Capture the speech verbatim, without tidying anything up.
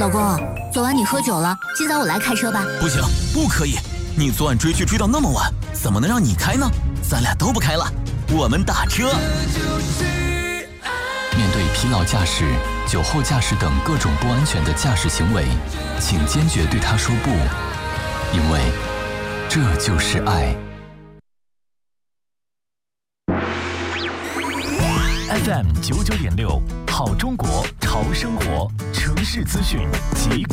老公，昨晚你喝酒了，今早我来开车吧。 不行，不可以，你昨晚追剧追到那么晚，怎么能让你开呢？咱俩都不开了，我们打车。 面对疲劳驾驶、酒后驾驶等各种不安全的驾驶行为，请坚决对他说不，因为这就是爱。 F M 九九点六，好中国，潮生活，城市资讯及。